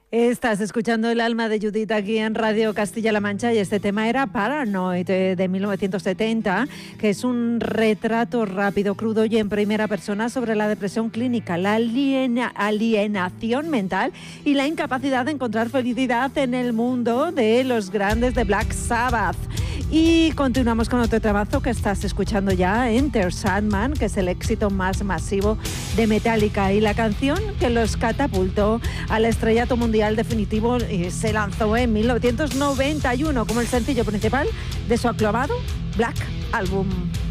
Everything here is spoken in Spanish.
Estás escuchando El alma de Judith aquí en Radio Castilla-La Mancha y este tema era Paranoid de 1970, que es un retrato rápido, crudo y en primera persona sobre la depresión clínica, la alienación mental y la incapacidad de encontrar felicidad en el mundo de los grandes de Black Sabbath. Y continuamos con otro trabajo que estás escuchando ya, Enter Sandman, que es el éxito más masivo de Metallica y la canción que los catapultó al estrellato mundial definitivo y se lanzó en 1991 como el sencillo principal de su aclamado Black Album.